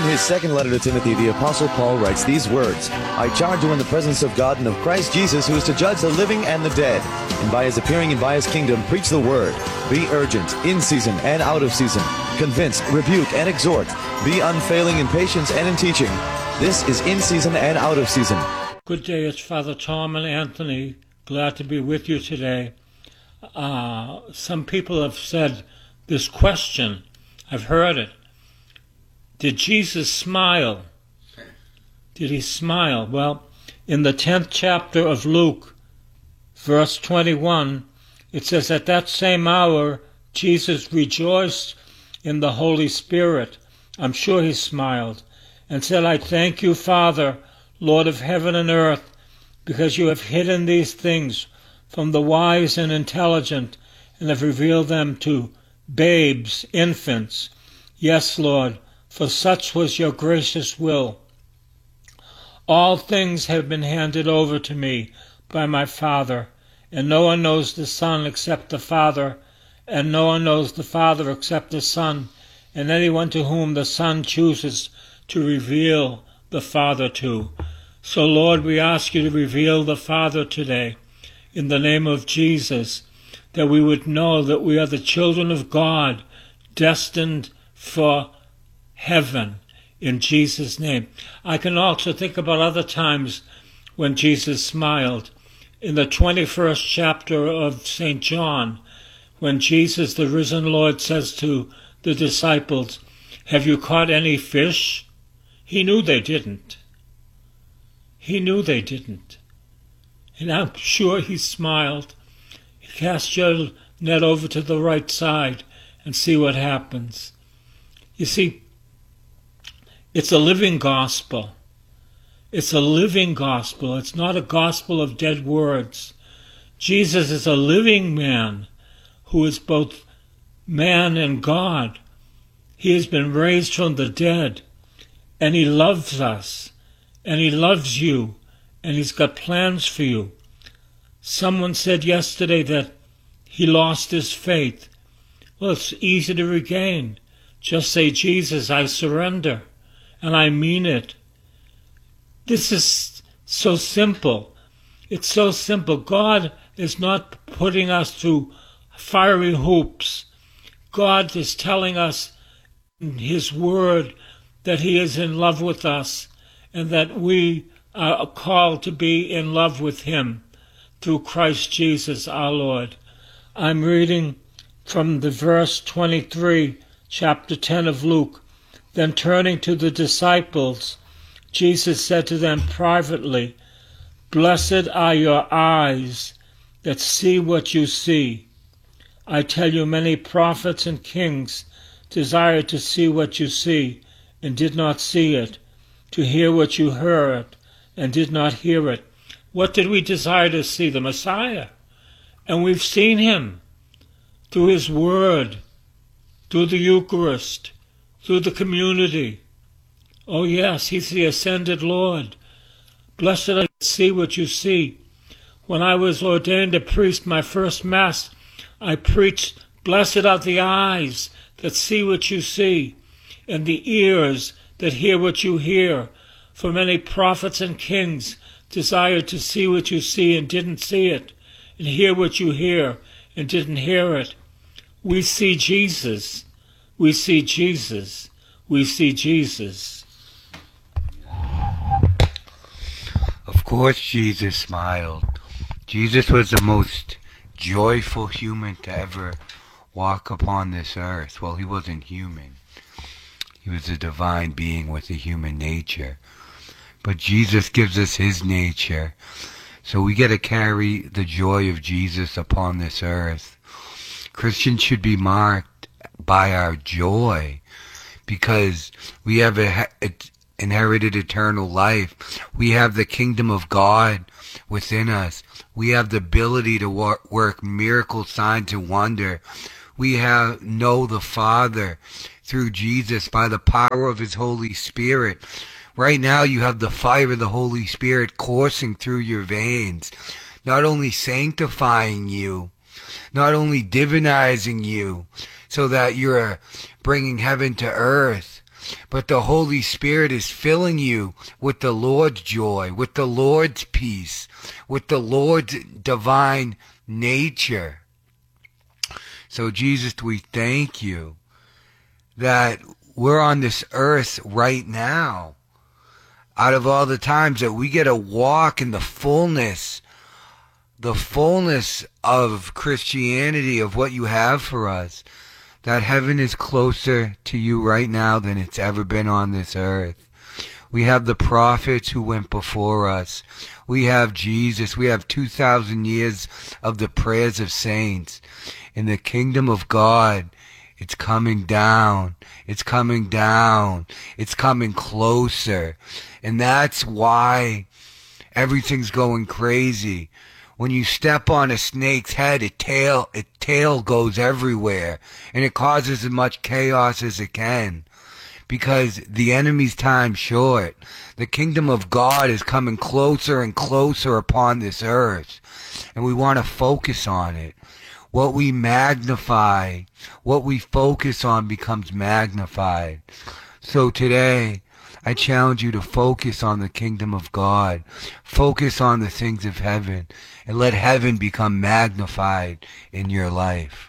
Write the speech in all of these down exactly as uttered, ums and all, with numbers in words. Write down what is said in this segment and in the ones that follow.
his second letter to Timothy, the Apostle Paul writes these words, I charge you in the presence of God and of Christ Jesus, who is to judge the living and the dead, and by his appearing and by his kingdom, preach the word. Be urgent, in season and out of season. Convince, rebuke, and exhort. Be unfailing in patience and in teaching. This is in season and out of season. Good day, it's Father Tom and Anthony. Glad to be with you today. Uh, some people have said this question. I've heard it. Did Jesus smile? Did he smile? Well, in the tenth chapter of Luke, verse twenty-one, it says, at that same hour, Jesus rejoiced in the Holy Spirit. I'm sure he smiled, and said, I thank you, Father, Lord of heaven and earth, because you have hidden these things from the wise and intelligent, and have revealed them to babes, infants. Yes, Lord, for such was your gracious will. All things have been handed over to me by my Father, and no one knows the Son except the Father, and no one knows the Father except the Son, and anyone to whom the Son chooses to reveal the Father to. So, Lord, we ask you to reveal the Father today, in the name of Jesus, that we would know that we are the children of God, destined for heaven, in Jesus' name. I can also think about other times when Jesus smiled. In the twenty-first chapter of Saint John, when Jesus, the risen Lord, says to the disciples, have you caught any fish? He knew they didn't. He knew they didn't. And I'm sure he smiled. Cast your net over to the right side and see what happens. You see, it's a living gospel. It's a living gospel. It's not a gospel of dead words. Jesus is a living man who is both man and God. He has been raised from the dead, and he loves us, and he loves you, and he's got plans for you. Someone said yesterday that he lost his faith. Well, it's easy to regain. Just say, Jesus, I surrender, and I mean it. This is so simple. It's so simple. God is not putting us through fiery hoops. God is telling us in his word that he is in love with us, and that we are called to be in love with him through Christ Jesus our Lord. I'm reading from the verse twenty-three, chapter ten of Luke. Then turning to the disciples, Jesus said to them privately, blessed are your eyes that see what you see. I tell you, many prophets and kings desired to see what you see and did not see it, to hear what you heard and did not hear it. What did we desire to see? The Messiah. And we've seen him through his word, through the Eucharist, through the community. Oh yes, he's the ascended Lord. Blessed are you to see what you see. When I was ordained a priest, my first Mass, I preached, blessed are the eyes that see what you see, and the ears that hear what you hear. For many prophets and kings desired to see what you see and didn't see it, and hear what you hear and didn't hear it. We see Jesus. We see Jesus. We see Jesus. Of course Jesus smiled. Jesus was the most joyful human to ever walk upon this earth. Well, he wasn't human. He was a divine being with a human nature. But Jesus gives us his nature. So we get to carry the joy of Jesus upon this earth. Christians should be marked by our joy because we have a, a, inherited eternal life. We have the kingdom of God within us. We have the ability to work, work miracle signs and wonder. We have know the Father through Jesus by the power of his Holy Spirit. Right now you have the fire of the Holy Spirit coursing through your veins, not only sanctifying you, not only divinizing you so that you're bringing heaven to earth, but the Holy Spirit is filling you with the Lord's joy, with the Lord's peace, with the Lord's divine nature. So Jesus, we thank you that we're on this earth right now. Out of all the times that we get to walk in the fullness, the fullness of Christianity, of what you have for us, that heaven is closer to you right now than it's ever been on this earth. We have the prophets who went before us. We have Jesus. We have two thousand years of the prayers of saints. In the kingdom of God, it's coming down. It's coming down. It's coming closer. And that's why everything's going crazy. When you step on a snake's head, its tail, its tail goes everywhere. And it causes as much chaos as it can. Because the enemy's time's short. The kingdom of God is coming closer and closer upon this earth. And we want to focus on it. What we magnify, what we focus on becomes magnified. So today, I challenge you to focus on the kingdom of God. Focus on the things of heaven. And let heaven become magnified in your life.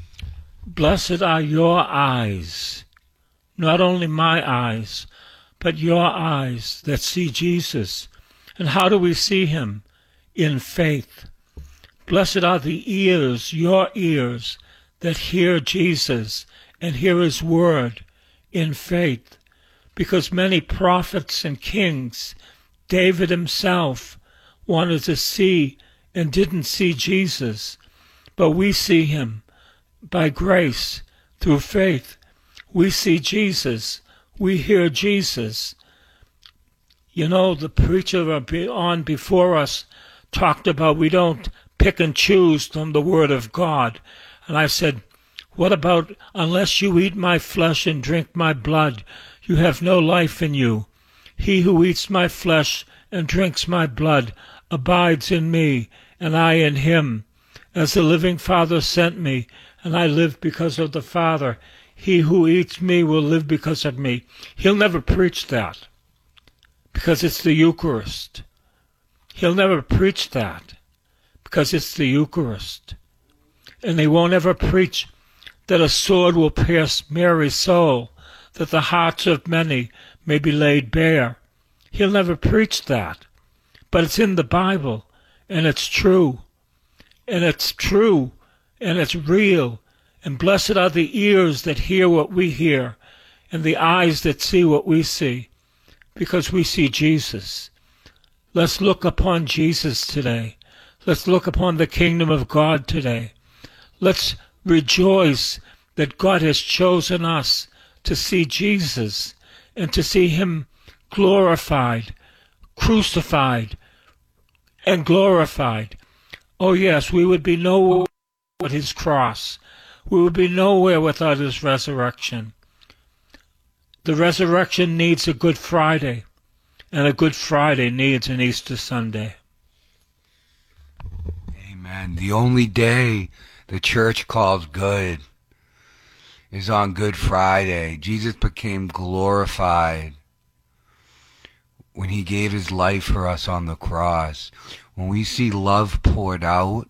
Blessed are your eyes, not only my eyes, but your eyes that see Jesus. And how do we see him? In faith. Blessed are the ears, your ears, that hear Jesus and hear his word in faith. Because many prophets and kings, David himself, wanted to see and didn't see Jesus. But we see him by grace, through faith. We see Jesus. We hear Jesus. You know, the preacher on before us talked about we don't pick and choose from the Word of God. And I said, what about, unless you eat my flesh and drink my blood, you have no life in you. He who eats my flesh and drinks my blood abides in me, and I in him. As the living Father sent me, and I live because of the Father, he who eats me will live because of me. He'll never preach that, because it's the Eucharist. He'll never preach that, because it's the Eucharist. And they won't ever preach that a sword will pierce Mary's soul, that the hearts of many may be laid bare. He'll never preach that. But it's in the Bible, and it's true. And it's true, and it's real. And blessed are the ears that hear what we hear, and the eyes that see what we see, because we see Jesus. Let's look upon Jesus today. Let's look upon the kingdom of God today. Let's rejoice that God has chosen us to see Jesus and to see him glorified, crucified, and glorified. Oh yes, we would be nowhere without his cross. We would be nowhere without his resurrection. The resurrection needs a Good Friday, and a Good Friday needs an Easter Sunday. Amen. The only day the church calls good is on Good Friday. Jesus became glorified when he gave his life for us on the cross. When we see love poured out,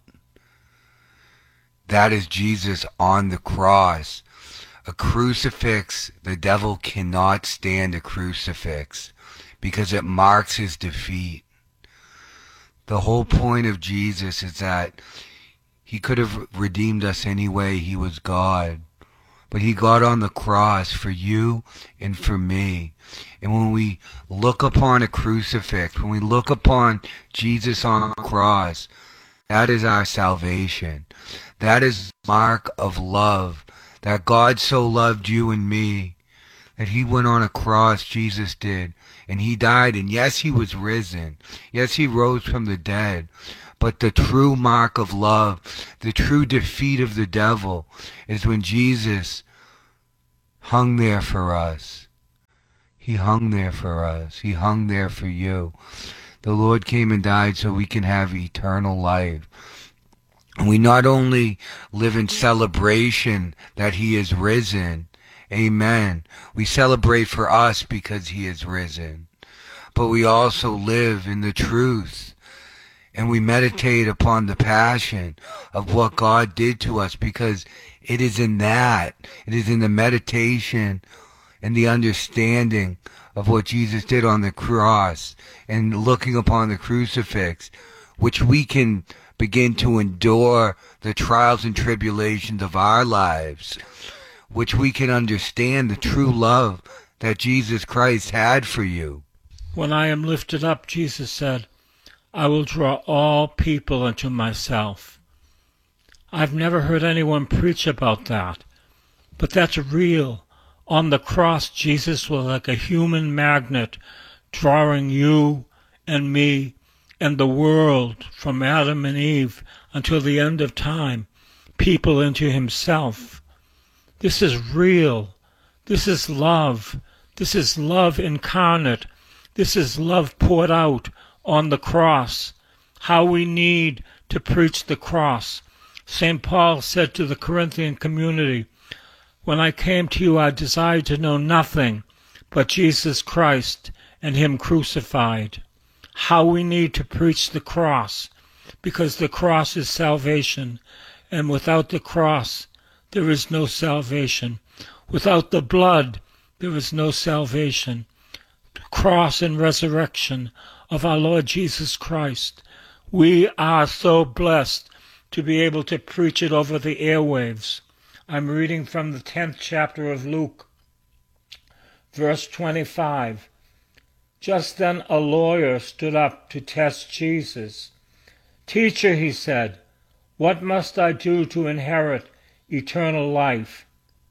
that is Jesus on the cross. A crucifix, the devil cannot stand a crucifix because it marks his defeat. The whole point of Jesus is that he could have redeemed us anyway. He was God. But he got on the cross for you and for me. And when we look upon a crucifix, when we look upon Jesus on the cross, that is our salvation. That is the mark of love. That God so loved you and me that he went on a cross, Jesus did. And he died, and yes, he was risen. Yes, he rose from the dead. But the true mark of love, the true defeat of the devil, is when Jesus hung there for us. He hung there for us. He hung there for you. The Lord came and died so we can have eternal life. And we not only live in celebration that he is risen Amen. We celebrate for us because he is risen. But we also live in the truth. And we meditate upon the passion of what God did to us, because it is in that, it is in the meditation and the understanding of what Jesus did on the cross and looking upon the crucifix, which we can begin to endure the trials and tribulations of our lives, which we can understand the true love that Jesus Christ had for you. When I am lifted up, Jesus said, I will draw all people unto myself. I've never heard anyone preach about that, but that's real. On the cross, Jesus was like a human magnet, drawing you and me and the world from Adam and Eve until the end of time, people into himself. This is real. This is love. This is love incarnate. This is love poured out on the cross. How we need to preach the cross. Saint Paul said to the Corinthian community, when I came to you, I desired to know nothing but Jesus Christ and him crucified. How we need to preach the cross, because the cross is salvation, and without the cross there is no salvation. Without the blood there is no salvation. The cross and resurrection of our Lord Jesus Christ. We are so blessed to be able to preach it over the airwaves. I'm reading from the tenth chapter of Luke, verse twenty-five. Just then a lawyer stood up to test Jesus. Teacher, he said, what must I do to inherit eternal life?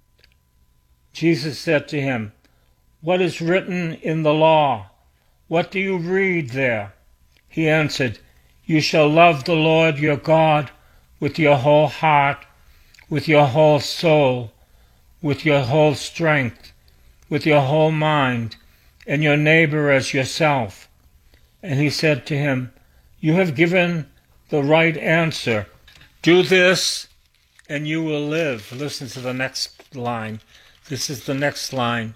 Jesus said to him, what is written in the law? What do you read there? He answered, you shall love the Lord your God with your whole heart, with your whole soul, with your whole strength, with your whole mind, and your neighbor as yourself. And he said to him, you have given the right answer. Do this, and you will live. Listen to the next line. This is the next line.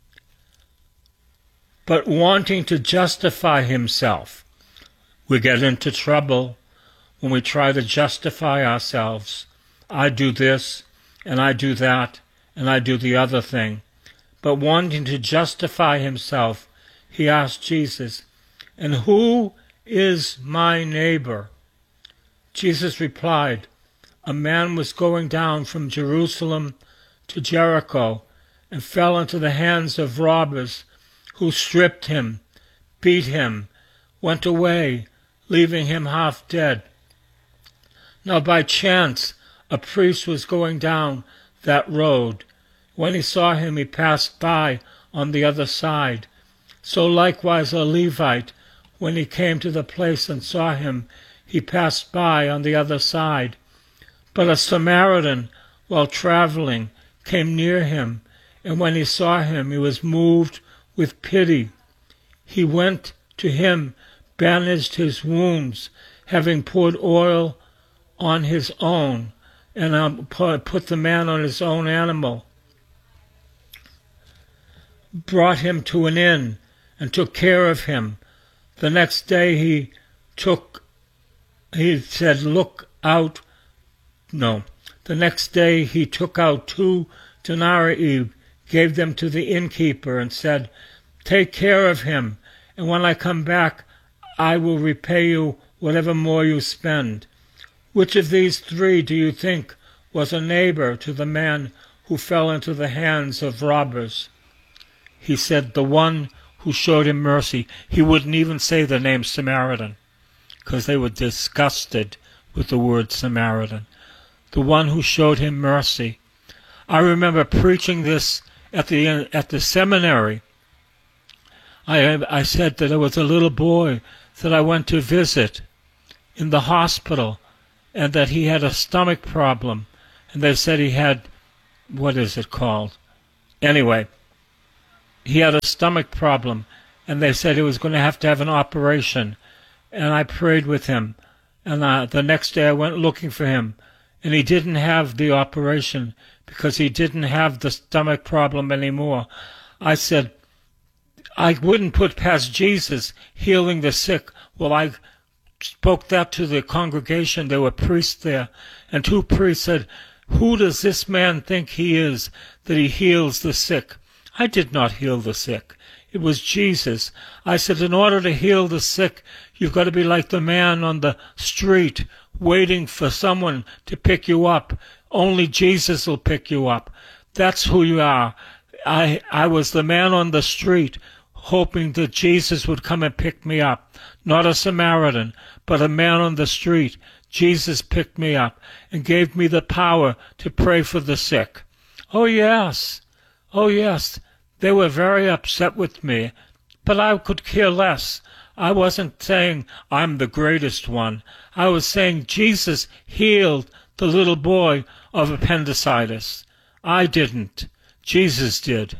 But wanting to justify himself, we get into trouble when we try to justify ourselves. I do this, and I do that, and I do the other thing. But wanting to justify himself, he asked Jesus, and who is my neighbor? Jesus replied, a man was going down from Jerusalem to Jericho and fell into the hands of robbers, who stripped him, beat him, went away, leaving him half dead. Now by chance a priest was going down that road. When he saw him, he passed by on the other side. So likewise a Levite, when he came to the place and saw him, he passed by on the other side. But a Samaritan, while traveling, came near him, and when he saw him, he was moved with pity. He went to him, bandaged his wounds, having poured oil on his own, and um, put the man on his own animal, brought him to an inn, and took care of him. The next day he took, he said, look out, no, the next day he took out two denarii, gave them to the innkeeper, and said, take care of him, and when I come back, I will repay you whatever more you spend. Which of these three do you think was a neighbor to the man who fell into the hands of robbers? He said, the one who showed him mercy. He wouldn't even say the name Samaritan, because they were disgusted with the word Samaritan. The one who showed him mercy. I remember preaching this at the at the seminary. I I said that there was a little boy that I went to visit in the hospital, and that he had a stomach problem, and they said he had, what is it called? Anyway, he had a stomach problem, and they said he was going to have to have an operation, and I prayed with him, and uh, the next day I went looking for him, and he didn't have the operation because he didn't have the stomach problem anymore. I said, I wouldn't put past Jesus healing the sick. Well, I spoke that to the congregation. There were priests there, and two priests said, who does this man think he is that he heals the sick? I did not heal the sick. It was Jesus. I said, in order to heal the sick, you've got to be like the man on the street waiting for someone to pick you up. Only Jesus will pick you up. That's who you are. I, I was the man on the street hoping that Jesus would come and pick me up. Not a Samaritan, but a man on the street. Jesus picked me up and gave me the power to pray for the sick. Oh, yes. Oh, yes. They were very upset with me, but I could care less. I wasn't saying I'm the greatest one. I was saying Jesus healed the little boy of appendicitis. I didn't. Jesus did.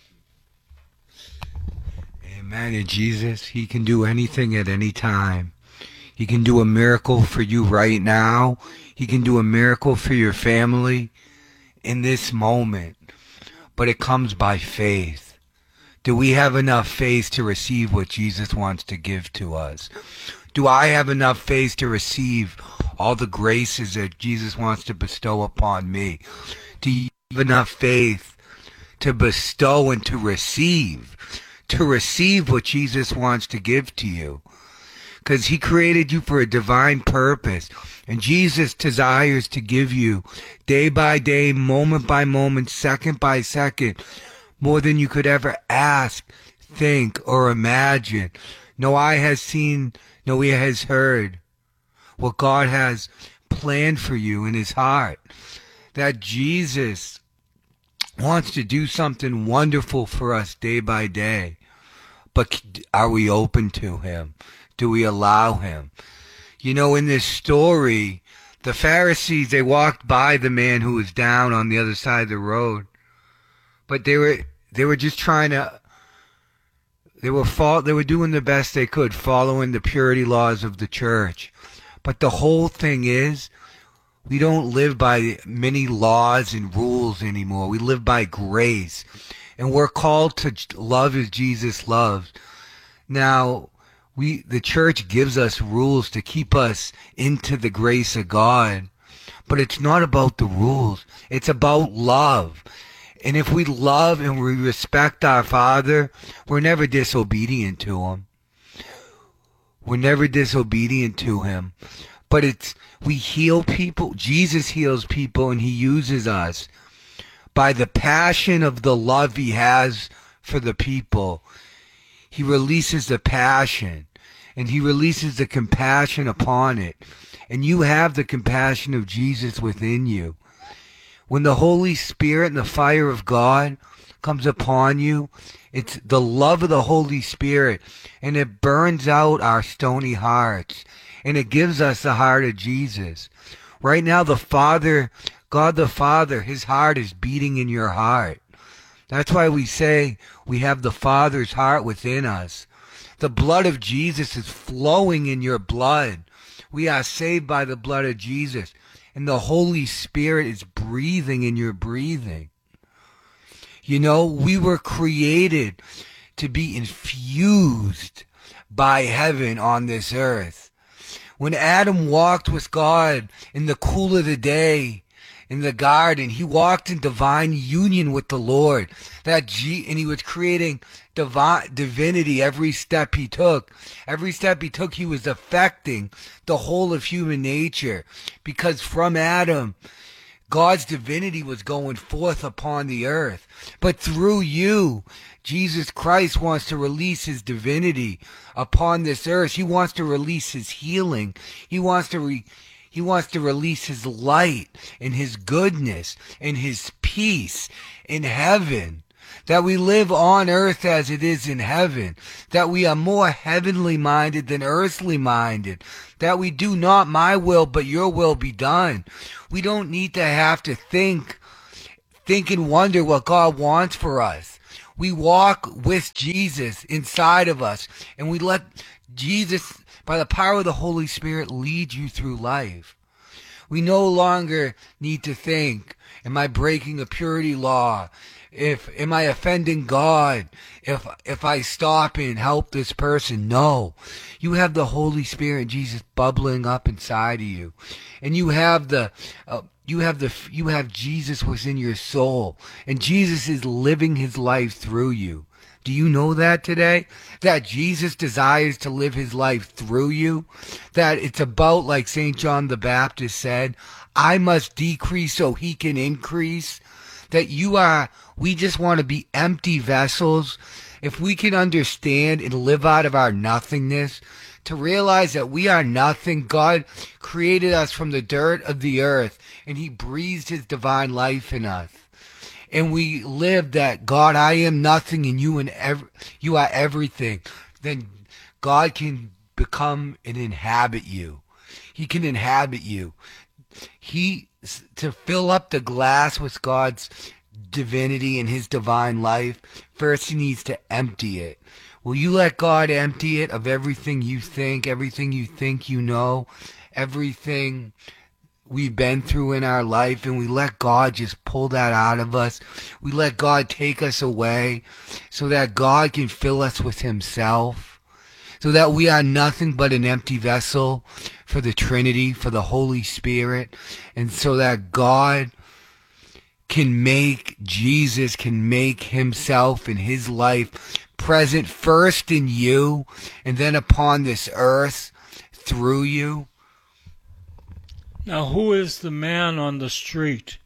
Amen. And Jesus, he can do anything at any time. He can do a miracle for you right now. He can do a miracle for your family in this moment. But it comes by faith. Do we have enough faith to receive what Jesus wants to give to us? Do I have enough faith to receive all the graces that Jesus wants to bestow upon me? Do you have enough faith to bestow and to receive? To receive what Jesus wants to give to you? Because he created you for a divine purpose. And Jesus desires to give you day by day, moment by moment, second by second, more than you could ever ask, think, or imagine. No eye has seen, no ear has heard what God has planned for you in his heart. That Jesus wants to do something wonderful for us day by day. But are we open to him? Do we allow him? You know, in this story, the Pharisees, they walked by the man who was down on the other side of the road. But they were they were just trying to, they were fault, they were doing the best they could, following the purity laws of the church. But the whole thing is, we don't live by many laws and rules anymore. We live by grace. And we're called to love as Jesus loves. Now, we the church gives us rules to keep us into the grace of God. But it's not about the rules. It's about love. And if we love and we respect our Father, we're never disobedient to him. We're never disobedient to him. But it's we heal people. Jesus heals people, and he uses us by the passion of the love he has for the people. He releases the passion, and he releases the compassion upon it. And you have the compassion of Jesus within you. When the Holy Spirit and the fire of God comes upon you, it's the love of the Holy Spirit, and it burns out our stony hearts, and it gives us the heart of Jesus. Right now, the Father, God the Father, his heart is beating in your heart. That's why we say we have the Father's heart within us. The blood of Jesus is flowing in your blood. We are saved by the blood of Jesus. And the Holy Spirit is breathing in your breathing. You know, we were created to be infused by heaven on this earth. When Adam walked with God in the cool of the day in the garden, he walked in divine union with the Lord. That G, and he was creating divine divinity every step he took. Every step he took, he was affecting the whole of human nature. Because from Adam, God's divinity was going forth upon the earth. But through you, Jesus Christ wants to release his divinity upon this earth. He wants to release his healing. He wants to re- He wants to release his light and his goodness and his peace in heaven. That we live on earth as it is in heaven. That we are more heavenly minded than earthly minded. That we do not my will but your will be done. We don't need to have to think, think and wonder what God wants for us. We walk with Jesus inside of us, and we let Jesus, by the power of the Holy Spirit, lead you through life. We no longer need to think, am I breaking a purity law? If am I offending God if if I stop and help this person? No. You have the Holy Spirit, Jesus, bubbling up inside of you. And you have the uh, you have the you have Jesus within your soul, and Jesus is living his life through you. Do you know that today? That Jesus desires to live his life through you? That it's about, like Saint John the Baptist said, I must decrease so he can increase. That you are, we just want to be empty vessels. If we can understand and live out of our nothingness, to realize that we are nothing. God created us from the dirt of the earth, and he breathed his divine life in us. And we live that, God, I am nothing, and you and ev- you are everything. Then God can become and inhabit you. He can inhabit you. He, to fill up the glass with God's divinity and his divine life, first he needs to empty it. Will you let God empty it of everything you think, everything you think you know, everything we've been through in our life, and we let God just pull that out of us. We let God take us away so that God can fill us with himself, so that we are nothing but an empty vessel for the Trinity, for the Holy Spirit, and so that God can make, Jesus can make himself and his life present first in you, and then upon this earth through you. Now, who is the man on the street,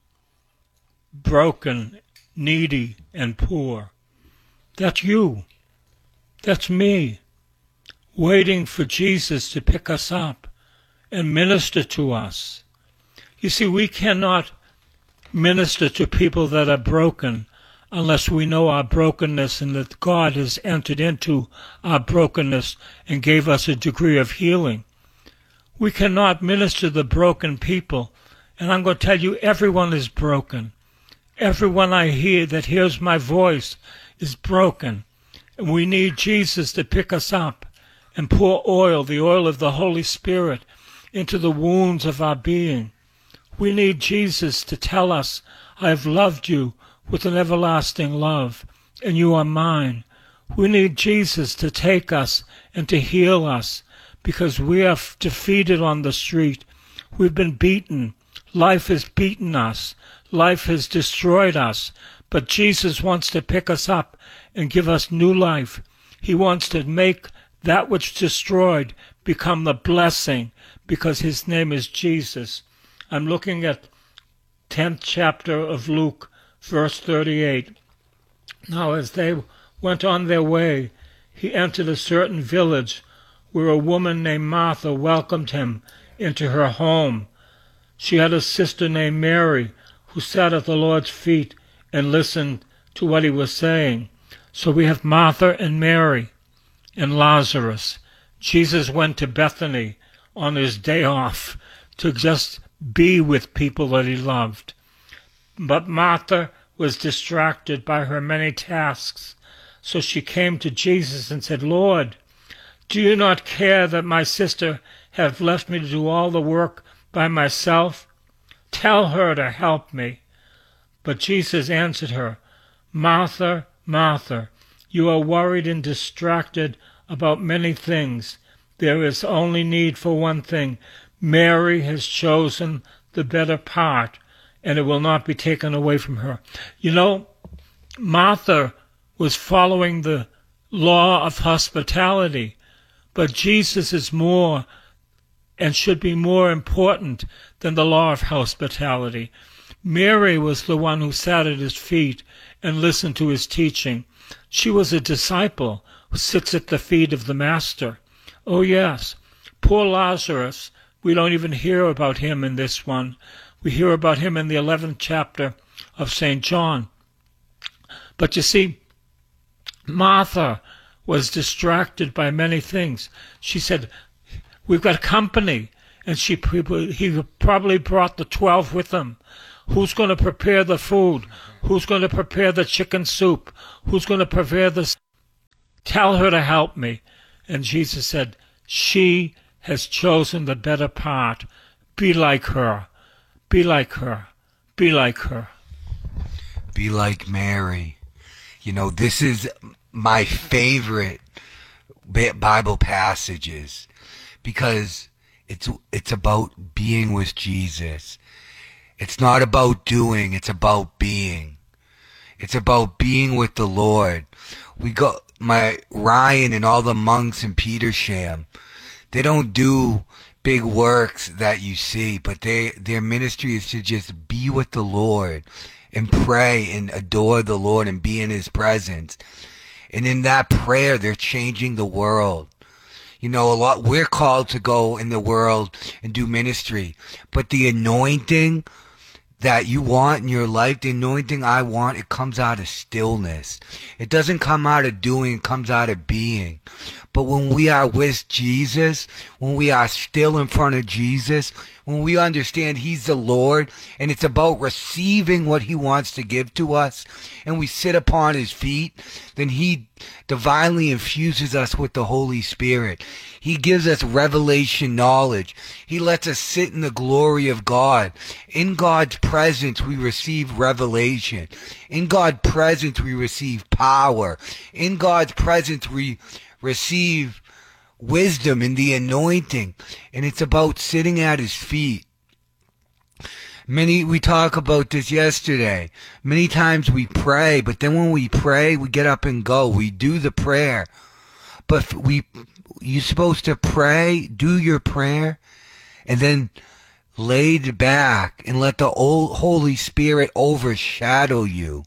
broken, needy, and poor? That's you. That's me, waiting for Jesus to pick us up and minister to us. You see, we cannot minister to people that are broken unless we know our brokenness and that God has entered into our brokenness and gave us a degree of healing. We cannot minister to the broken people, and I'm going to tell you, everyone is broken. Everyone I hear that hears my voice is broken, and we need Jesus to pick us up and pour oil, the oil of the Holy Spirit, into the wounds of our being. We need Jesus to tell us, I have loved you with an everlasting love, and you are mine. We need Jesus to take us and to heal us, because we are defeated on the street. We've been beaten. Life has beaten us. Life has destroyed us. But Jesus wants to pick us up and give us new life. He wants to make that which destroyed become the blessing, because his name is Jesus. I'm looking at tenth chapter of Luke, verse thirty-eight. Now as they went on their way, he entered a certain village where a woman named Martha welcomed him into her home. She had a sister named Mary who sat at the Lord's feet and listened to what he was saying. So we have Martha and Mary and Lazarus. Jesus went to Bethany on his day off to just be with people that he loved. But Martha was distracted by her many tasks. So she came to Jesus and said, Lord, do you not care that my sister have left me to do all the work by myself? Tell her to help me. But Jesus answered her, Martha, Martha, you are worried and distracted about many things. There is only need for one thing. Mary has chosen the better part, and it will not be taken away from her. You know, Martha was following the law of hospitality, but Jesus is more and should be more important than the law of hospitality. Mary was the one who sat at his feet and listened to his teaching. She was a disciple who sits at the feet of the Master. Oh, yes, poor Lazarus. We don't even hear about him in this one. We hear about him in the eleventh chapter of Saint John. But you see, Martha was distracted by many things. She said, we've got company. And she he probably brought the twelve with him. Who's going to prepare the food? Who's going to prepare the chicken soup? Who's going to prepare the... Tell her to help me. And Jesus said, she has chosen the better part. Be like her. Be like her. Be like her. Be like Mary. You know, this is my favorite Bible passages because it's it's about being with Jesus. It's not about doing, it's about being. It's about being with the Lord. We got my Ryan and all the monks in Petersham. They don't do big works that you see, but they their ministry is to just be with the Lord and pray and adore the Lord and be in His presence. And in that prayer, they're changing the world. You know, a lot, we're called to go in the world and do ministry, but the anointing that you want in your life, the anointing I want, it comes out of stillness. It doesn't come out of doing, it comes out of being. But when we are with Jesus, when we are still in front of Jesus, when we understand He's the Lord, and it's about receiving what He wants to give to us, and we sit upon His feet, then He divinely infuses us with the Holy Spirit. He gives us revelation knowledge. He lets us sit in the glory of God. In God's presence, we receive revelation. In God's presence, we receive power. In God's presence, we receive wisdom and the anointing. And it's about sitting at His feet. Many, we talked about this yesterday. Many times we pray, but then when we pray, we get up and go. We do the prayer. But we, you're supposed to pray, do your prayer, and then lay back and let the old Holy Spirit overshadow you.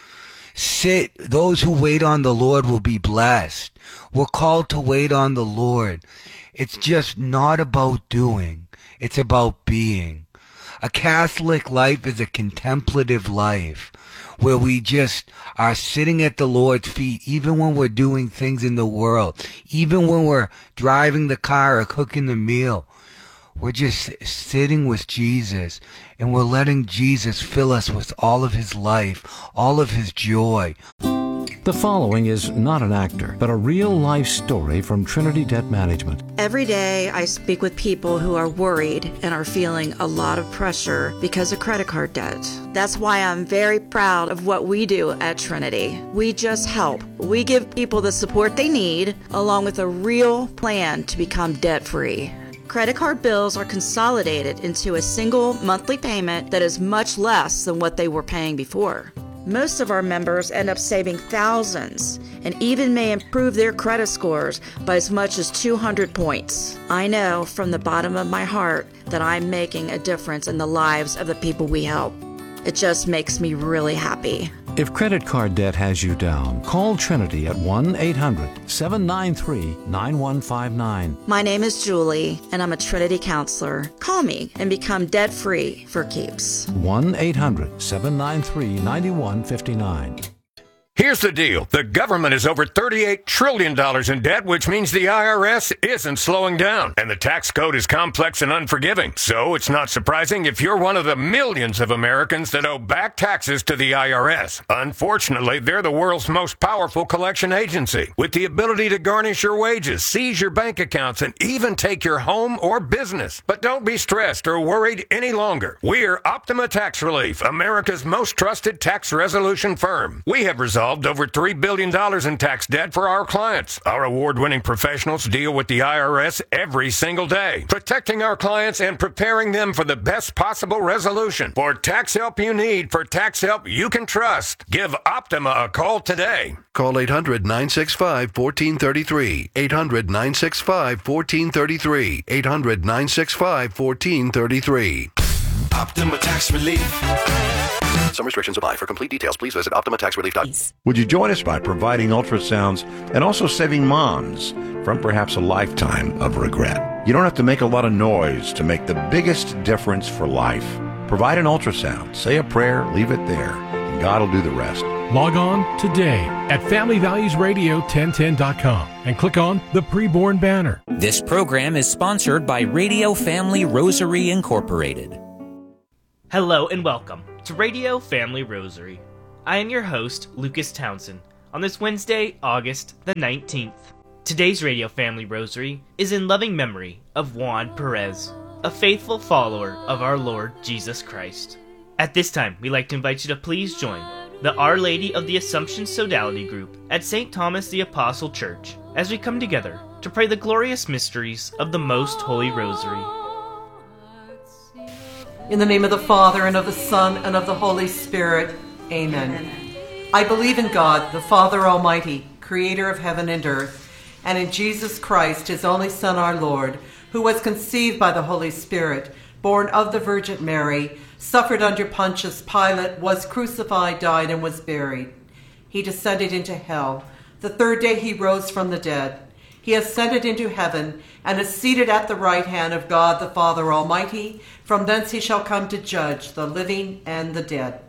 Sit. Those who wait on the Lord will be blessed. We're called to wait on the Lord. It's just not about doing. It's about being. A Catholic life is a contemplative life where we just are sitting at the Lord's feet, even when we're doing things in the world, even when we're driving the car or cooking the meal. We're just sitting with Jesus, and we're letting Jesus fill us with all of His life, all of His joy. The following is not an actor, but a real-life story from Trinity Debt Management. Every day I speak with people who are worried and are feeling a lot of pressure because of credit card debt. That's why I'm very proud of what we do at Trinity. We just help. We give people the support they need, along with a real plan to become debt-free. Credit card bills are consolidated into a single monthly payment that is much less than what they were paying before. Most of our members end up saving thousands and even may improve their credit scores by as much as two hundred points. I know from the bottom of my heart that I'm making a difference in the lives of the people we help. It just makes me really happy. If credit card debt has you down, call Trinity at one eight hundred seven nine three nine one five nine. My name is Julie, and I'm a Trinity counselor. Call me and become debt-free for keeps. one eight hundred seven nine three nine one five nine. Here's the deal. The government is over thirty-eight trillion dollars in debt, which means the I R S isn't slowing down. And the tax code is complex and unforgiving. So it's not surprising if you're one of the millions of Americans that owe back taxes to the I R S. Unfortunately, they're the world's most powerful collection agency, with the ability to garnish your wages, seize your bank accounts, and even take your home or business. But don't be stressed or worried any longer. We're Optima Tax Relief, America's most trusted tax resolution firm. We have resolved over three billion dollars in tax debt for our clients. Our award-winning professionals deal with the I R S every single day, protecting our clients and preparing them for the best possible resolution. For tax help you need, for tax help you can trust, give Optima a call today. Call eight hundred nine six five one four three three. eight hundred nine six five one four three three. eight hundred nine six five one four three three. Optima Tax Relief. Some restrictions apply. For complete details, please visit optima tax relief dot com. Would you join us by providing ultrasounds and also saving moms from perhaps a lifetime of regret? You don't have to make a lot of noise to make the biggest difference for life. Provide an ultrasound, say a prayer, leave it there, and God will do the rest. Log on today at family values radio ten ten dot com and click on the preborn banner. This program is sponsored by Radio Family Rosary Incorporated. Hello and welcome to Radio Family Rosary. I am your host, Lucas Townsend, on this Wednesday, August the nineteenth. Today's Radio Family Rosary is in loving memory of Juan Perez. a faithful follower of our Lord Jesus Christ. At this time, we'd like to invite you to please join the Our Lady of the Assumption Sodality group at Saint Thomas the Apostle Church as we come together to pray the glorious mysteries of the Most Holy Rosary. In the name of the Father, and of the Son, and of the Holy Spirit, amen. Amen. I believe in God, the Father Almighty, creator of heaven and earth, and in Jesus Christ, his only Son, our Lord, who was conceived by the Holy Spirit, born of the Virgin Mary, suffered under Pontius Pilate, was crucified, died, and was buried. He descended into hell. The third day he rose from the dead. He ascended into heaven, and is seated at the right hand of God the Father Almighty. From thence he shall come to judge the living and the dead.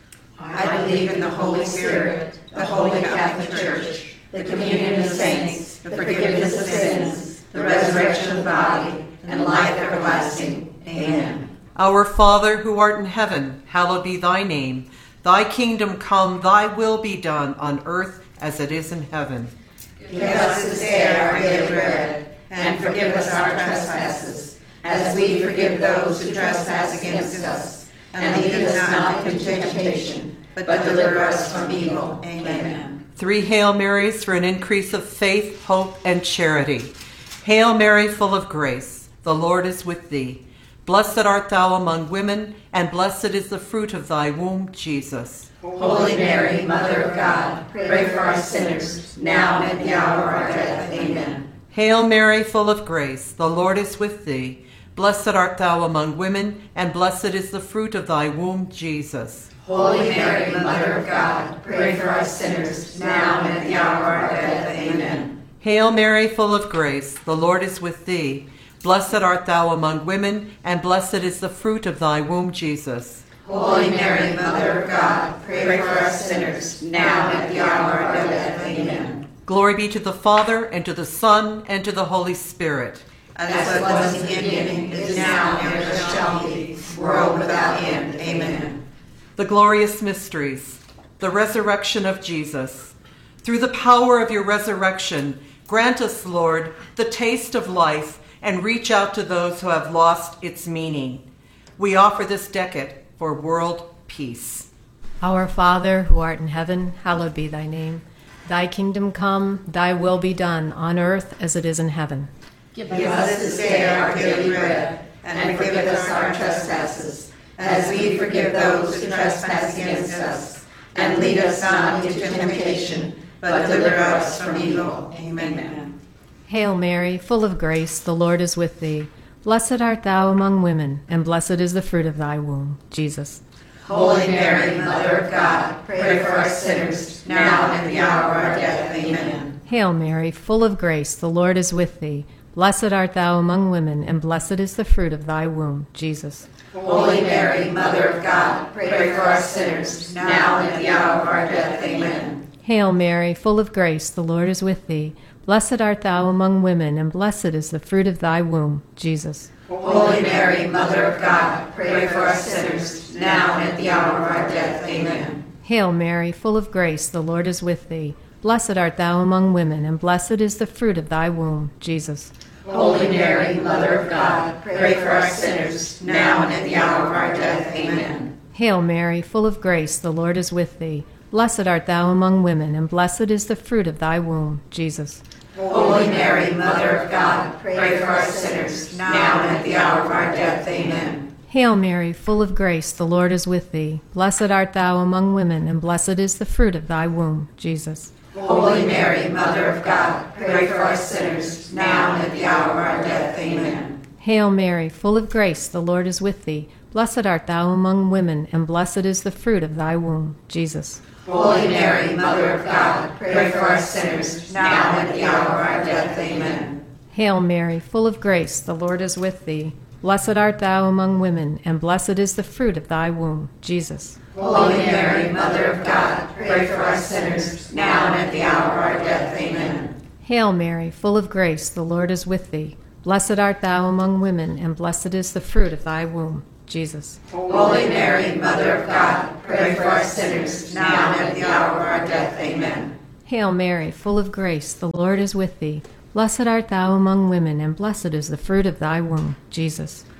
I believe in the Holy Spirit, the Holy Catholic Church, the communion of saints, the forgiveness of sins, the resurrection of the body, and life everlasting. Amen. Our Father, who art in heaven, hallowed be thy name. Thy kingdom come, thy will be done, on earth as it is in heaven. Give us this day our daily bread, and forgive us our trespasses, as we forgive those who trespass against us. And lead us not into temptation, but deliver us from evil. Amen. Three Hail Marys for an increase of faith, hope, and charity. Hail Mary, full of grace, the Lord is with thee. Blessed art thou among women, and blessed is the fruit of thy womb, Jesus. Holy Mary, Mother of God, pray for us sinners, now and at the hour of our death. Amen. Hail Mary, full of grace, the Lord is with thee. Blessed art thou among women, and blessed is the fruit of thy womb, Jesus. Holy Mary, Mother of God, pray for us sinners, now and at the hour of our death. Amen. Hail Mary, full of grace, the Lord is with thee. Blessed art thou among women, and blessed is the fruit of thy womb, Jesus. Holy Mary, Mother of God, pray for us sinners, now and at the hour of our death. Amen. Glory be to the Father, and to the Son, and to the Holy Spirit. As it was in the beginning, is now, and ever shall be, world without end. Amen. The glorious mysteries, the resurrection of Jesus. Through the power of your resurrection, grant us, Lord, the taste of life, and reach out to those who have lost its meaning. We offer this decade for world peace. Our Father, who art in heaven, hallowed be thy name. Thy kingdom come, thy will be done, on earth as it is in heaven. Give us this day our daily bread, and forgive us our trespasses, as we forgive those who trespass against us. And lead us not into temptation, but deliver us from evil. Amen. Hail Mary, full of grace, the Lord is with thee. Blessed art thou among women, and blessed is the fruit of thy womb, Jesus. Holy Mary, Mother of God, pray for us sinners, now and at the hour of our death. Amen. Hail Mary, full of grace, the Lord is with thee. Blessed art thou among women, and blessed is the fruit of thy womb, Jesus. Holy Mary, Mother of God, pray for us sinners, now and at the hour of our death. Amen. Hail Mary, full of grace, the Lord is with thee. Blessed art thou among women, and blessed is the fruit of thy womb, Jesus. Holy Mary, Mother of God, pray for us sinners, now and at the hour of our death. Amen. Hail Mary, full of grace, the Lord is with thee. Blessed art thou among women, and blessed is the fruit of thy womb, Jesus. Holy Mary, Mother of God, pray for us sinners, now and at the hour of our death. Amen. Hail Mary, full of grace, the Lord is with thee. Blessed art thou among women, and blessed is the fruit of thy womb, Jesus. Holy Mary, Mother of God, pray for us sinners, now and at the hour of our death. Amen. Hail Mary, full of grace, the Lord is with thee. Blessed art thou among women, and blessed is the fruit of thy womb, Jesus. Holy Mary, Mother of God, pray for us sinners, now and at the hour of our death. Amen. Hail Mary, full of grace, the Lord is with thee. Blessed art thou among women, and blessed is the fruit of thy womb, Jesus. Holy Mary, Mother of God, pray for us sinners, now and at the hour of our death. Amen. Hail Mary, full of grace, the Lord is with thee. Blessed art thou among women, and blessed is the fruit of thy womb, Jesus. Holy Mary, Mother of God, pray for us sinners, now and at the hour of our death. Amen. Hail Mary, full of grace, the Lord is with thee. Blessed art thou among women, and blessed is the fruit of thy womb, Jesus. Holy Mary, Mother of God, pray for us sinners, now and at the hour of our death. Amen. Hail Mary, full of grace, the Lord is with thee. Blessed art thou among women, and blessed is the fruit of thy womb, Jesus.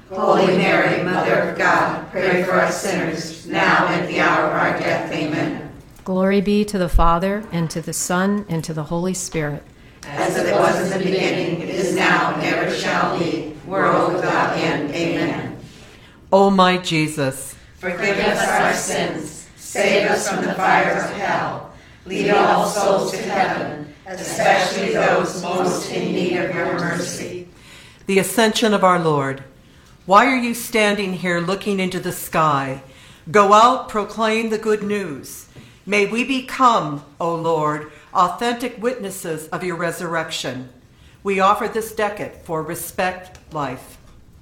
Holy Mary, Mother of God, pray for us sinners, now and at the hour of our death. Amen. Glory be to the Father, and to the Son, and to the Holy Spirit. As it was in the beginning, it is now, and ever shall be, world without end. Amen. O my Jesus, forgive us our sins, save us from the fires of hell, lead all souls to heaven, especially those most in need of your mercy. The Ascension of our Lord. Why are you standing here looking into the sky? Go out, proclaim the good news. May we become, O Lord, authentic witnesses of your resurrection. We offer this decade for Respect Life.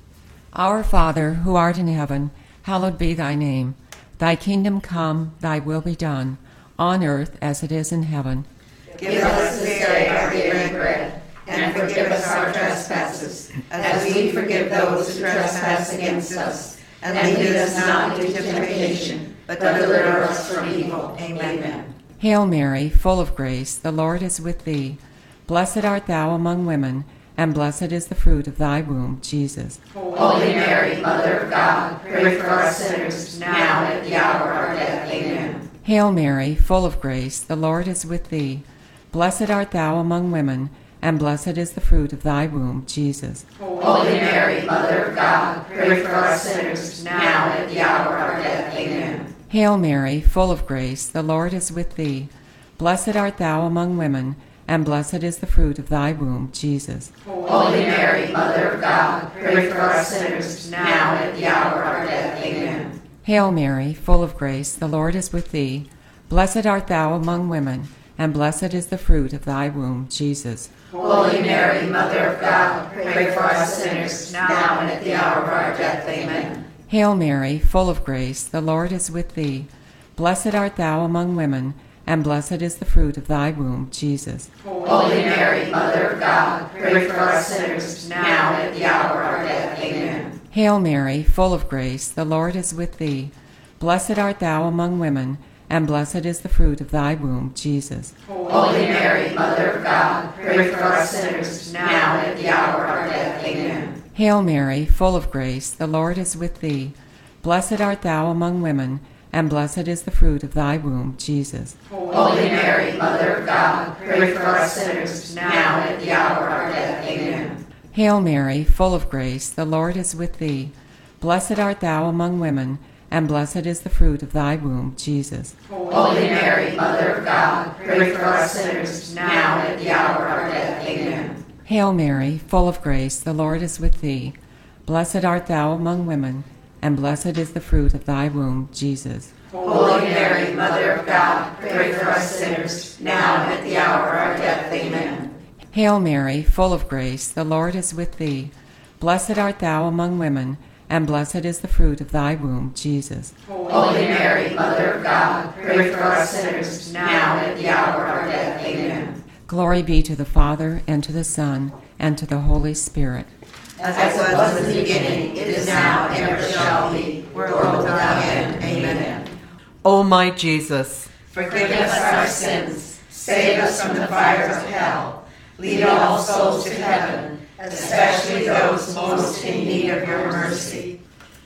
Our Father, who art in heaven, hallowed be thy name. Thy kingdom come, thy will be done, on earth as it is in heaven. Give us this day our daily bread, and forgive us our trespasses, as we forgive those who trespass against us. And lead us not into temptation, but deliver us from evil. Amen. Hail Mary, full of grace, the Lord is with thee. Blessed art thou among women, and blessed is the fruit of thy womb, Jesus. Holy Mary, Mother of God, pray for us sinners, now and at the hour of our death. Amen. Hail Mary, full of grace, the Lord is with thee. Blessed art thou among women, and blessed is the fruit of thy womb, Jesus. Holy Mary, Mother of God, pray for us sinners, now and at the hour of our death. Amen. Hail Mary, full of grace, the Lord is with thee. Blessed art thou among women, and blessed is the fruit of thy womb, Jesus. Holy Mary, Mother of God, pray for us sinners, now and at the hour of our death. Amen. Hail Mary, full of grace, the Lord is with thee. Blessed art thou among women, and blessed is the fruit of thy womb, Jesus. Holy Mary, Mother of God, pray for us sinners, now and at the hour of our death. Amen. Hail Mary, full of grace, the Lord is with thee. Blessed art thou among women, and blessed is the fruit of thy womb, Jesus. Holy Mary, Mother of God, pray for us sinners, now and at the hour of our death. Amen. Hail Mary, full of grace, the Lord is with thee. Blessed art thou among women, and blessed is the fruit of thy womb, Jesus. Holy Mary, Mother of God, pray for us sinners, now and at the hour of our death. Amen. Hail Mary, full of grace, the Lord is with thee. Blessed art thou among women, and blessed is the fruit of thy womb, Jesus. Holy Mary, Mother of God, pray for us sinners, now and at the hour of our death. Amen. Hail Mary, full of grace, the Lord is with thee. Blessed art thou among women, and blessed is the fruit of thy womb, Jesus. Holy Mary, Mother of God, pray for us sinners, now and at the hour of our death. Amen. Hail Mary, full of grace, the Lord is with thee. Blessed art thou among women, and blessed is the fruit of thy womb, Jesus. Holy Mary, Mother of God, pray for us sinners, now and at the hour of our death. Amen. Hail Mary, full of grace, the Lord is with thee. Blessed art thou among women, and blessed is the fruit of thy womb, Jesus. Holy Mary, Mother of God, pray for us sinners, now and at the hour of our death. Amen. Glory be to the Father, and to the Son, and to the Holy Spirit. As it was in the beginning, it is now, and ever shall be, world without end. Amen. O my Jesus, forgive us our sins, save us from the fires of hell, lead all souls to heaven, especially those most in need of your mercy.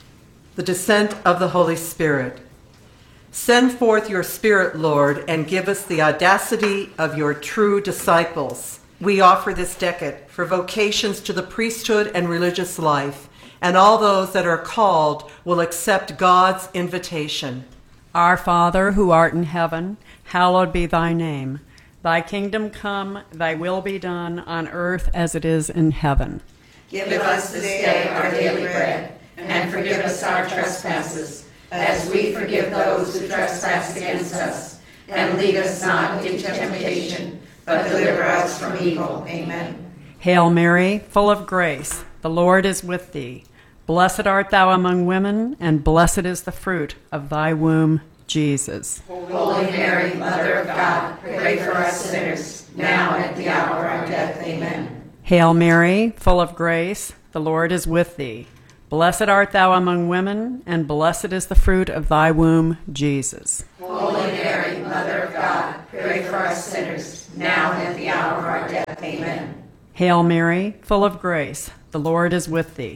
The descent of the Holy Spirit. Send forth your Spirit, Lord, and give us the audacity of your true disciples. We offer this decade for vocations to the priesthood and religious life, and all those that are called will accept God's invitation. Our Father, who art in heaven, hallowed be thy name. Thy kingdom come, thy will be done on earth as it is in heaven. Give us this day our daily bread, and forgive us our trespasses, as we forgive those who trespass against us. And lead us not into temptation, but deliver us from evil. Amen. Hail Mary, full of grace, the Lord is with thee. Blessed art thou among women, and blessed is the fruit of thy womb, Jesus. Holy Mary, Mother of God, pray for us sinners, now and at the hour of our death. Amen. Hail Mary, full of grace, the Lord is with thee. Blessed art thou among women, and blessed is the fruit of thy womb, Jesus. Holy Mary, Mother of God, pray for us sinners, now and at the hour of our death. Amen. Hail Mary, full of grace, the Lord is with thee.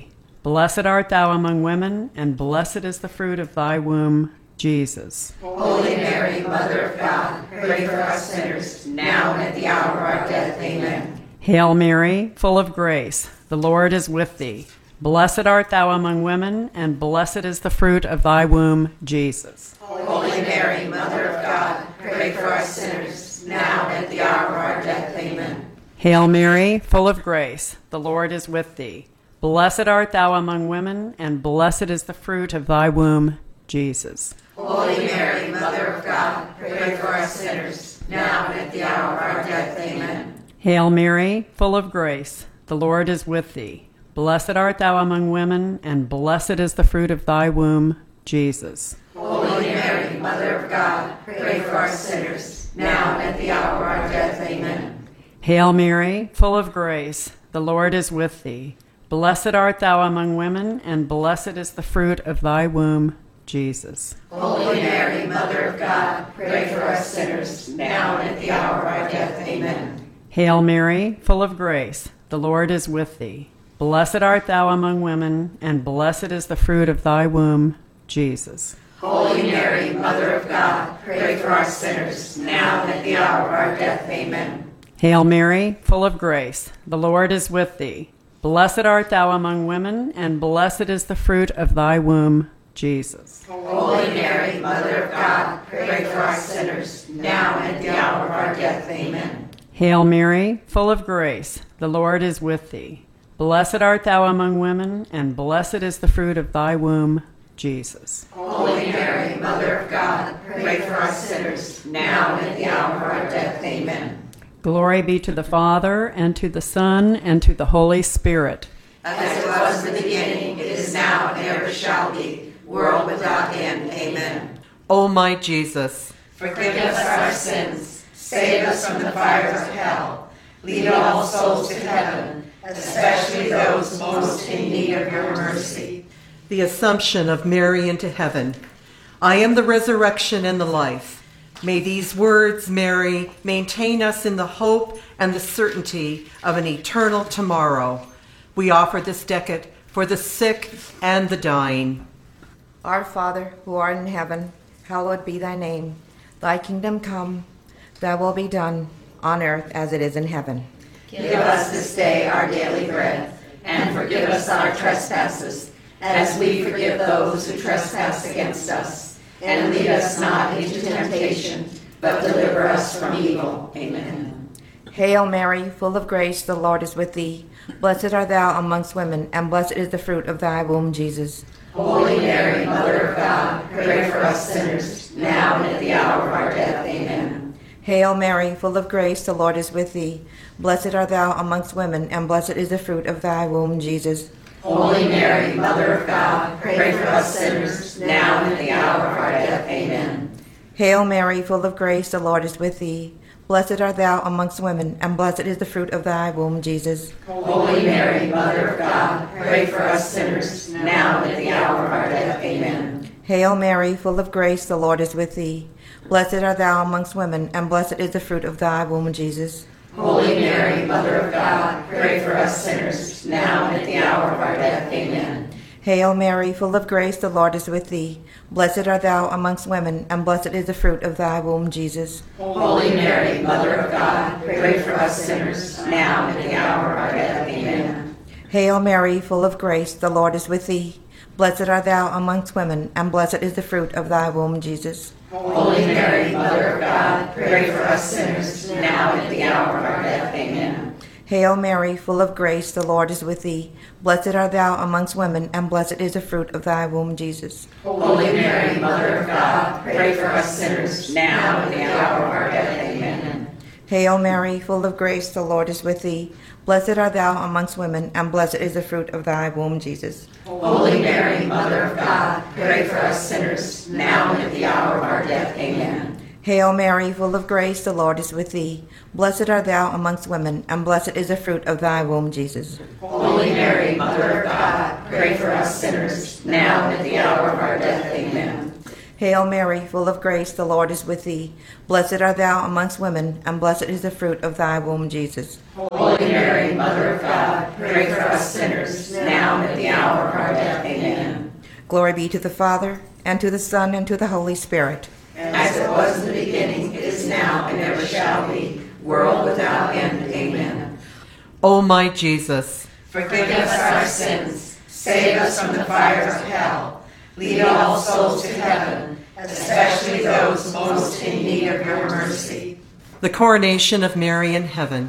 Blessed art thou among women, and blessed is the fruit of thy womb, Jesus. Holy Mary, Mother of God, pray for us sinners, now and at the hour of our death. Amen. Hail Mary, full of grace, the Lord is with thee. Blessed art thou among women, and blessed is the fruit of thy womb, Jesus. Holy Mary, Mother of God, pray for us sinners, now and at the hour of our death. Amen. Hail Mary, full of grace, the Lord is with thee. Blessed art thou among women, and blessed is the fruit of thy womb, Jesus. Holy Mary, Mother of God, pray for us sinners, now and at the hour of our death. Amen. Hail Mary, full of grace, the Lord is with thee. Blessed art thou among women, and blessed is the fruit of thy womb, Jesus. Holy Mary, Mother of God, pray for us sinners, now and at the hour of our death. Amen. Hail Mary, full of grace, the Lord is with thee. Blessed art thou among women, and blessed is the fruit of thy womb, Jesus. Holy Mary, Mother of God, pray for us sinners, now and at the hour of our death. Amen. Hail Mary, full of grace, the Lord is with thee. Blessed art thou among women, and blessed is the fruit of thy womb, Jesus. Holy Mary, Mother of God, pray for us sinners, now and at the hour of our death. Amen. Hail Mary, full of grace, the Lord is with thee. Blessed art thou among women, and blessed is the fruit of thy womb, Jesus. Holy Mary, Mother of God, pray for us sinners, now and at the hour of our death. Amen. Hail Mary, full of grace, the Lord is with thee. Blessed art thou among women, and blessed is the fruit of thy womb, Jesus. Holy Mary, Mother of God, pray for us sinners, now and at the hour of our death. Amen. Glory be to the Father, and to the Son, and to the Holy Spirit. As it was in the beginning, it is now, and ever shall be, world without end. Amen. O my Jesus, forgive us our sins, save us from the fires of hell, lead all souls to heaven, especially those most in need of your mercy. The Assumption of Mary into heaven. I am the resurrection and the life. May these words, Mary, maintain us in the hope and the certainty of an eternal tomorrow. We offer this decade for the sick and the dying. Our Father, who art in heaven, hallowed be thy name. Thy kingdom come, thy will be done, on earth as it is in heaven. Give us this day our daily bread, and forgive us our trespasses, as we forgive those who trespass against us. And lead us not into temptation, but deliver us from evil. Amen. Hail Mary, full of grace, the Lord is with thee. Blessed art thou amongst women, and blessed is the fruit of thy womb, Jesus. Holy Mary, Mother of God, pray for us sinners, now and at the hour of our death. Amen. Hail Mary, full of grace, the Lord is with thee. Blessed art thou amongst women, and blessed is the fruit of thy womb, Jesus. Holy Mary, Mother of God, pray for us sinners, now and at the hour of our death. Amen. Hail Mary, full of grace, the Lord is with thee. Blessed art thou amongst women, and blessed is the fruit of thy womb, Jesus. Holy Mary, Mother of God, pray for us sinners, now and at the hour of our death. Amen. Hail Mary, full of grace, the Lord is with thee. Blessed art thou amongst women, and blessed is the fruit of thy womb, Jesus. Holy Mary, Mother of God, pray for us sinners, now and at the hour of our death. Amen. Hail Mary, full of grace, the Lord is with thee. Blessed art thou amongst women, and blessed is the fruit of thy womb, Jesus. Holy Mary, Mother of God, pray for us sinners, now and at the hour of our death. Amen. Hail Mary, full of grace, the Lord is with thee. Blessed art thou amongst women, and blessed is the fruit of thy womb, Jesus. Holy Mary, Mother of God, pray for us sinners, now and at the hour of our death. Amen. Hail Mary, full of grace, the Lord is with thee. Blessed art thou amongst women, and blessed is the fruit of thy womb, Jesus. Holy Mary, Mother of God, pray for us sinners, now and at the hour of our death. Amen. Hail Mary, full of grace, the Lord is with thee. Blessed art thou amongst women, and blessed is the fruit of thy womb, Jesus. Holy Mary, Mother of God, pray for us sinners, now and at the hour of our death. Amen. Hail Mary, full of grace, the Lord is with thee. Blessed art thou amongst women, and blessed is the fruit of thy womb, Jesus. Holy Mary, Mother of God, pray for us sinners, now and at the hour of our death. Amen. Hail Mary, full of grace, the Lord is with thee. Blessed art thou amongst women, and blessed is the fruit of thy womb, Jesus. Holy Mary, Mother of God, pray for us sinners, now and at the hour of our death. Amen. Glory be to the Father, and to the Son, and to the Holy Spirit. As it was in the beginning, it is now, and ever shall be, world without end. Amen. O my Jesus, forgive us our sins, save us from the fires of hell, lead all souls to heaven, especially those most in need of your mercy. The coronation of Mary in heaven.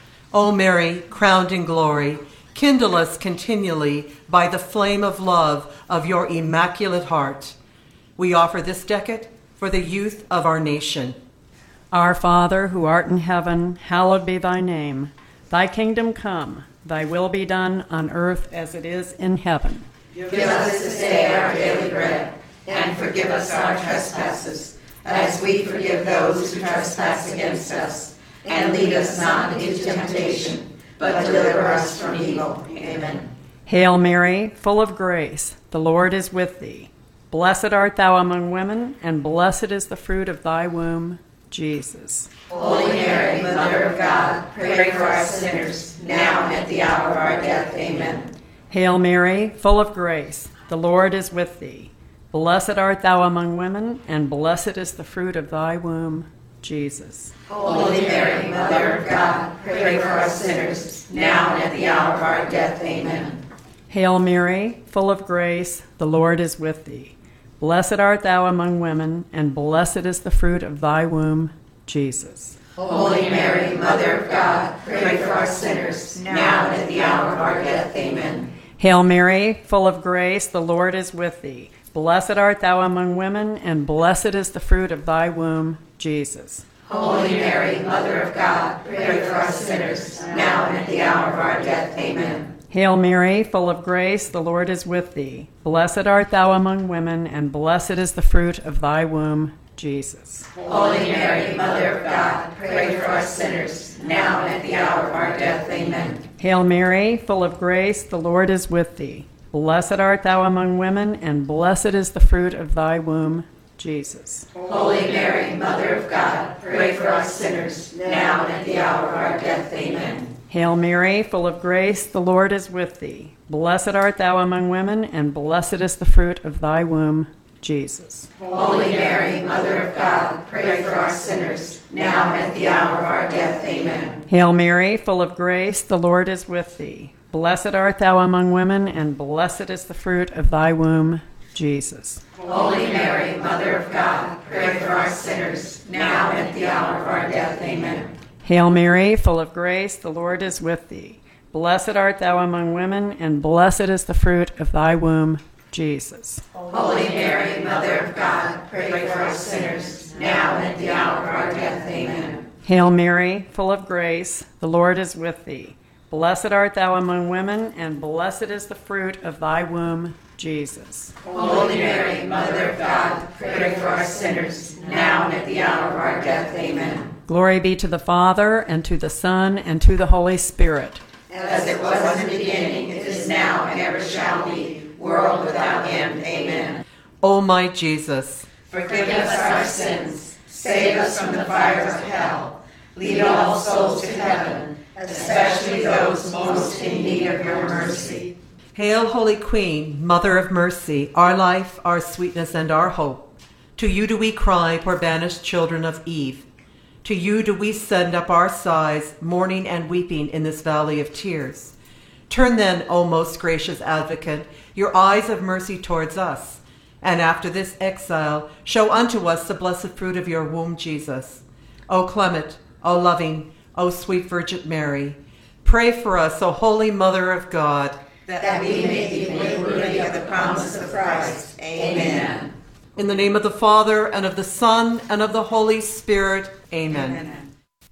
O Mary, crowned in glory, kindle us continually by the flame of love of your immaculate heart. We offer this decade for the youth of our nation. Our Father, who art in heaven, hallowed be thy name. Thy kingdom come, thy will be done on earth as it is in heaven. Give us this day our daily bread, and forgive us our trespasses, as we forgive those who trespass against us. And lead us not into temptation, but deliver us from evil. Amen. Hail Mary, full of grace, the Lord is with thee. Blessed art thou among women, and blessed is the fruit of thy womb, Jesus. Holy Mary, Mother of God, pray for us sinners, now and at the hour of our death. Amen. Hail Mary, full of grace, the Lord is with thee. Blessed art thou among women, and blessed is the fruit of thy womb, Jesus. Holy Mary, Mother of God, pray for us sinners, now and at the hour of our death. Amen. Hail Mary, full of grace, the Lord is with thee. Blessed art thou among women, and blessed is the fruit of thy womb, Jesus. Holy Mary, Mother of God, pray for us sinners, now and at the hour of our death. Amen. Hail Mary, full of grace, the Lord is with thee. Blessed art thou among women, and blessed is the fruit of thy womb, Jesus. Holy Mary, Mother of God, pray for us sinners, now and at the hour of our death. Amen. Hail Mary, full of grace, the Lord is with thee. Blessed art thou among women, and blessed is the fruit of thy womb, Jesus. Holy Mary, Mother of God, pray for us sinners, now and at the hour of our death. Amen. Hail Mary, full of grace, the Lord is with thee. Blessed art thou among women, and blessed is the fruit of thy womb, Jesus. Holy Mary, Mother of God, pray for us sinners, now and at the hour of our death. Amen. Hail Mary, full of grace, the Lord is with thee. Blessed art thou among women, and blessed is the fruit of thy womb, Jesus. Holy Mary, Mother of God, pray for us sinners, now and at the hour of our death. Amen. Hail Mary, full of grace, the Lord is with thee. Blessed art thou among women, and blessed is the fruit of thy womb, Jesus. Holy Mary, Mother of God, pray for us sinners, now and at the hour of our death. Amen. Hail Mary, full of grace, the Lord is with thee. Blessed art thou among women, and blessed is the fruit of thy womb, Jesus. Holy Mary, Mother of God, pray for us sinners, now and at the hour of our death. Amen. Hail Mary, full of grace, the Lord is with thee. Blessed art thou among women, and blessed is the fruit of thy womb, Jesus. Holy Mary, Mother of God, pray for us sinners, now and at the hour of our death. Amen. Glory be to the Father, and to the Son, and to the Holy Spirit. As it was in the beginning, it is now, and ever shall be, world without end. Amen. O my Jesus, forgive us our sins, save us from the fires of hell, lead all souls to heaven, especially those most in need of your mercy. Hail, Holy Queen, Mother of Mercy, our life, our sweetness, and our hope. To you do we cry, poor banished children of Eve. To you do we send up our sighs, mourning and weeping in this valley of tears. Turn then, O most gracious Advocate, your eyes of mercy towards us, and after this exile, show unto us the blessed fruit of your womb, Jesus. O clement, O loving, O sweet Virgin Mary, pray for us, O Holy Mother of God, that we may be made worthy of the promise of Christ. Amen. In the name of the Father, and of the Son, and of the Holy Spirit. Amen. Amen.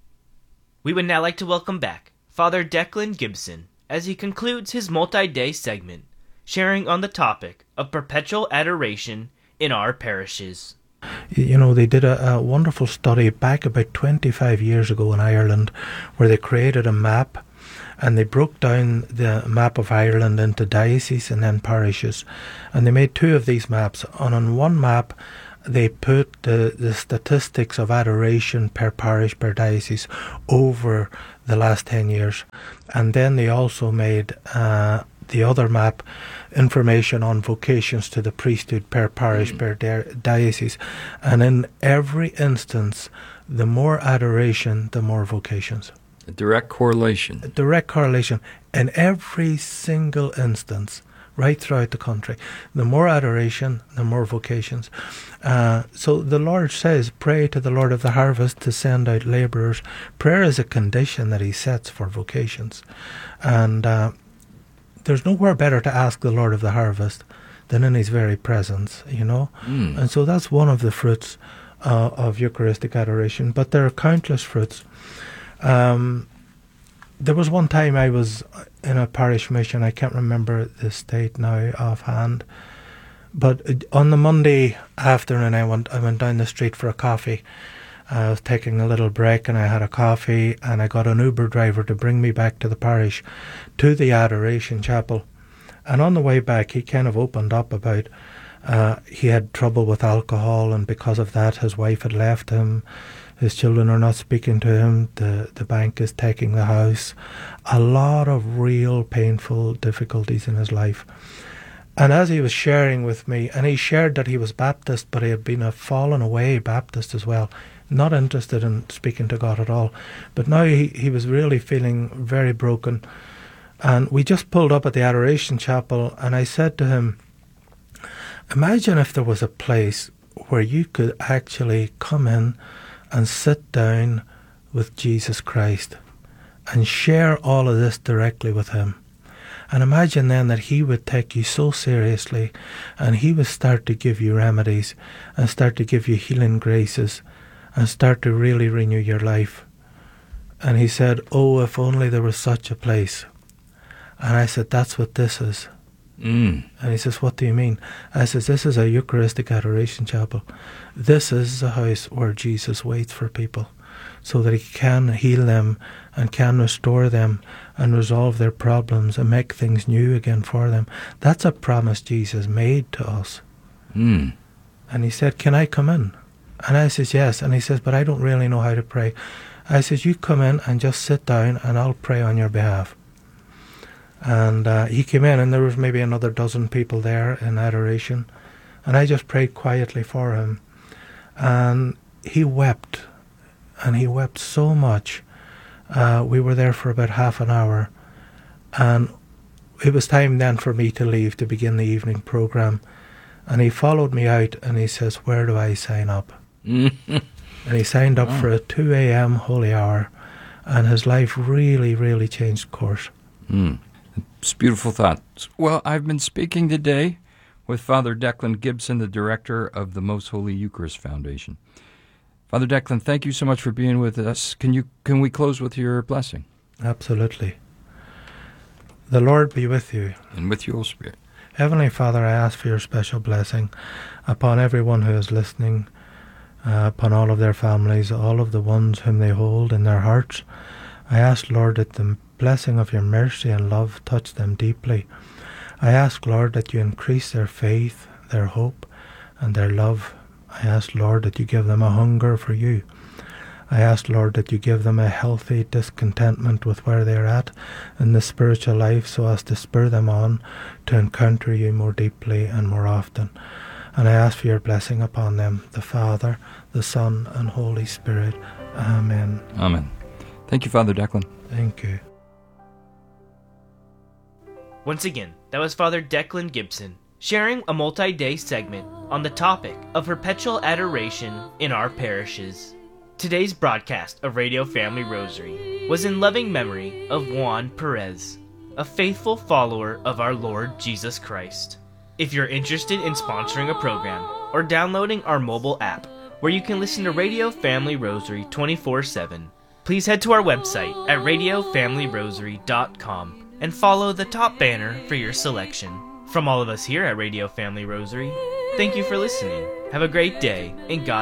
We would now like to welcome back Father Declan Gibson as he concludes his multi-day segment, sharing on the topic of perpetual adoration in our parishes. You know, they did a, a wonderful study back about twenty-five years ago in Ireland where they created a map and they broke down the map of Ireland into dioceses and then parishes, and they made two of these maps. And on one map they put the, the statistics of adoration per parish, per diocese over the last ten years. And then they also made uh, the other map, information on vocations to the priesthood per parish, mm. per di- diocese. And in every instance, the more adoration, the more vocations. A direct correlation. A direct correlation. In every single instance, right throughout the country. The more adoration, the more vocations. Uh, so the Lord says, pray to the Lord of the harvest to send out labourers. Prayer is a condition that he sets for vocations. And uh, there's nowhere better to ask the Lord of the harvest than in his very presence, you know. Mm. And so that's one of the fruits uh, of Eucharistic adoration. But there are countless fruits. Um, there was one time I was in a parish mission. I can't remember the state now offhand, but on the Monday afternoon I went I went down the street for a coffee. I was taking a little break and I had a coffee, and I got an Uber driver to bring me back to the parish, to the Adoration Chapel. And on the way back he kind of opened up about uh, he had trouble with alcohol, and because of that his wife had left him. His children are not speaking to him. The, the bank is taking the house. A lot of real painful difficulties in his life. And as he was sharing with me, and he shared that he was Baptist, but he had been a fallen away Baptist as well, not interested in speaking to God at all. But now he, he was really feeling very broken. And we just pulled up at the Adoration Chapel, and I said to him, imagine if there was a place where you could actually come in and sit down with Jesus Christ and share all of this directly with him. And imagine then that he would take you so seriously, and he would start to give you remedies and start to give you healing graces and start to really renew your life. And he said, oh, if only there was such a place. And I said, that's what this is. Mm. And he says, what do you mean? I says, this is a Eucharistic Adoration Chapel. This is the house where Jesus waits for people so that he can heal them and can restore them and resolve their problems and make things new again for them. That's a promise Jesus made to us. Mm. And he said, can I come in? And I says, yes. And he says, but I don't really know how to pray. I says, you come in and just sit down and I'll pray on your behalf. And uh, he came in, and there was maybe another dozen people there in adoration, and I just prayed quietly for him, and he wept, and he wept so much. Uh, we were there for about half an hour, and it was time then for me to leave to begin the evening program, and he followed me out, and he says, where do I sign up? And he signed up oh. for a two a.m. holy hour, and his life really, really changed course. Mm. It's beautiful thoughts. Well, I've been speaking today with Father Declan Gibson, the director of the Most Holy Eucharist Foundation. Father Declan, thank you so much for being with us. Can you can we close with your blessing? Absolutely. The Lord be with you. And with your spirit. Heavenly Father, I ask for your special blessing upon everyone who is listening, uh, upon all of their families, all of the ones whom they hold in their hearts. I ask, Lord, that the blessing of your mercy and love touch them deeply. I ask, Lord, that you increase their faith, their hope, and their love. I ask, Lord, that you give them a hunger for you. I ask, Lord, that you give them a healthy discontentment with where they're at in the spiritual life, so as to spur them on to encounter you more deeply and more often. And I ask for your blessing upon them, the Father, the Son, and Holy Spirit. Amen. Amen. Thank you, Father Declan. Thank you. Once again, that was Father Declan Gibson, sharing a multi-day segment on the topic of perpetual adoration in our parishes. Today's broadcast of Radio Family Rosary was in loving memory of Juan Perez, a faithful follower of our Lord Jesus Christ. If you're interested in sponsoring a program or downloading our mobile app where you can listen to Radio Family Rosary twenty-four seven, please head to our website at radio family rosary dot com and follow the top banner for your selection. From all of us here at Radio Family Rosary, thank you for listening. Have a great day, and God